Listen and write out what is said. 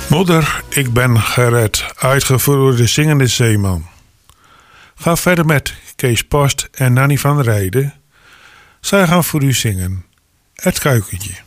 Moeder, ik ben gered, uitgevoerd door de zingende zeeman. Ga verder met Kees Post en Nanny van Rijden. Zij gaan voor u zingen. Het kuikentje.